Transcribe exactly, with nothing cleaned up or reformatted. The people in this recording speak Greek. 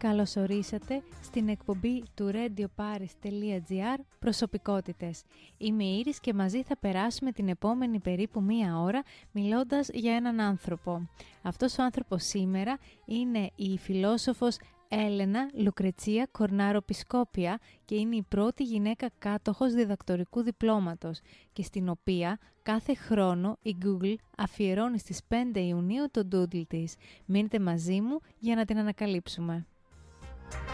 Καλώς ορίσατε στην εκπομπή του radioparis.gr Προσωπικότητες. Είμαι η Ήρης και μαζί θα περάσουμε την επόμενη περίπου μία ώρα μιλώντας για έναν άνθρωπο. Αυτός ο άνθρωπος σήμερα είναι η φιλόσοφος Έλενα Λουκρετσία Κορνάρο Πισκόπια και είναι η πρώτη γυναίκα κάτοχος διδακτορικού διπλώματος και στην οποία κάθε χρόνο η Google αφιερώνει στις πέντε Ιουνίου το doodle της. Μείνετε μαζί μου για να την ανακαλύψουμε.